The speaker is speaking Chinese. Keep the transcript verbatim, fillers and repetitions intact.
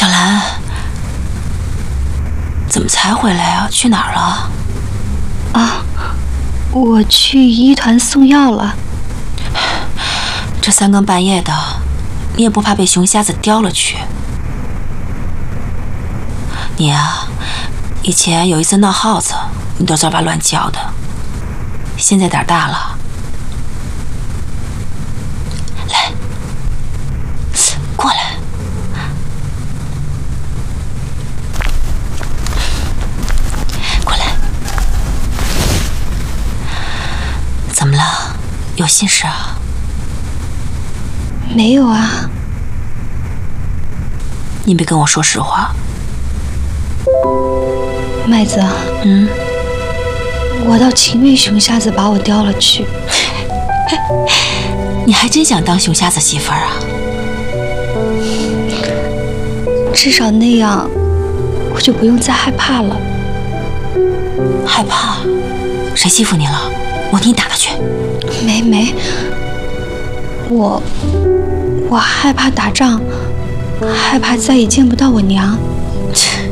小兰，怎么才回来啊？去哪儿了？ 啊，我去医团送药了。 这三更半夜的，你也不怕被熊瞎子叼了去？你啊，以前有一次闹耗子，你都吱哇乱叫的，现在胆大了。来，过来。过来。怎么了？有心事啊？ 没有啊。 你别跟我说实话。 麦子， 嗯， 我倒情愿熊瞎子把我叼了去。 你还真想当熊瞎子媳妇儿啊？ 至少那样，我就不用再害怕了。 害怕？谁欺负你了？我替你打他去。 没没，我我害怕打仗，害怕再也见不到我娘。